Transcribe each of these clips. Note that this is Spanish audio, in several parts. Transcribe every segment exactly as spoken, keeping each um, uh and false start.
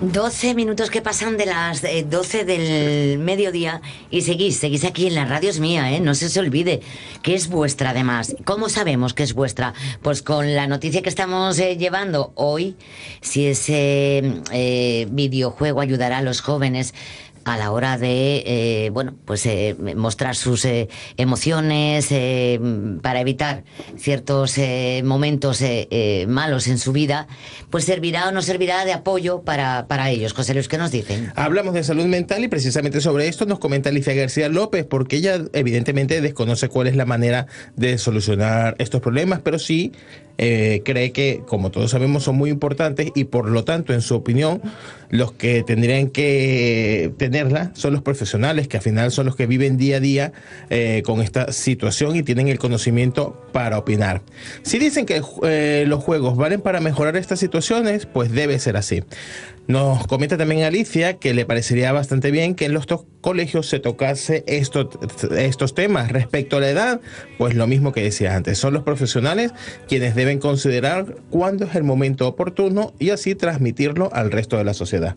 doce minutos que pasan de las eh, doce del mediodía y seguís, seguís aquí en la radio, es mía, ¿eh? No se os olvide que es vuestra además. ¿Cómo sabemos que es vuestra? Pues con la noticia que estamos eh, llevando hoy, si ese eh, videojuego ayudará a los jóvenes a la hora de, eh, bueno, pues eh, mostrar sus eh, emociones eh, para evitar ciertos eh, momentos eh, eh, malos en su vida, pues servirá o no servirá de apoyo para, para ellos. José Luis, ¿qué nos dicen? Hablamos de salud mental y precisamente sobre esto nos comenta Alicia García López, porque ella evidentemente desconoce cuál es la manera de solucionar estos problemas, pero sí eh, cree que, como todos sabemos, son muy importantes y por lo tanto, en su opinión, los que tendrían que tenerla son los profesionales, que al final son los que viven día a día eh, con esta situación y tienen el conocimiento para opinar. Si dicen que eh, los juegos valen para mejorar estas situaciones, pues debe ser así. Nos comenta también Alicia que le parecería bastante bien que en los to- colegios se tocase esto, estos temas. Respecto a la edad, pues lo mismo que decía antes, son los profesionales quienes deben considerar cuándo es el momento oportuno y así transmitirlo al resto de la sociedad.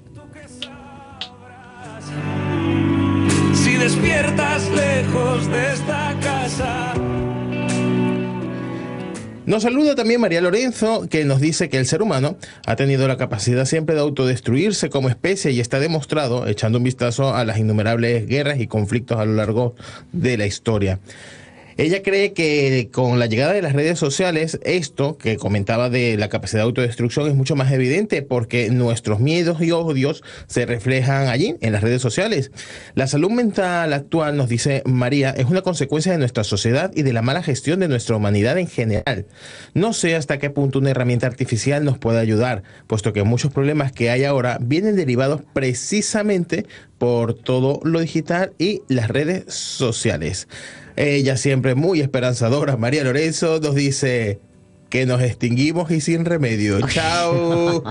Si despiertas lejos de esta casa. Nos saluda también María Lorenzo, que nos dice que el ser humano ha tenido la capacidad siempre de autodestruirse como especie y está demostrado echando un vistazo a las innumerables guerras y conflictos a lo largo de la historia. Ella cree que con la llegada de las redes sociales, esto que comentaba de la capacidad de autodestrucción es mucho más evidente porque nuestros miedos y odios se reflejan allí, en las redes sociales. La salud mental actual, nos dice María, es una consecuencia de nuestra sociedad y de la mala gestión de nuestra humanidad en general. No sé hasta qué punto una herramienta artificial nos puede ayudar, puesto que muchos problemas que hay ahora vienen derivados precisamente por todo lo digital y las redes sociales. Ella siempre muy esperanzadora, María Lorenzo, nos dice que nos extinguimos y sin remedio. Chao.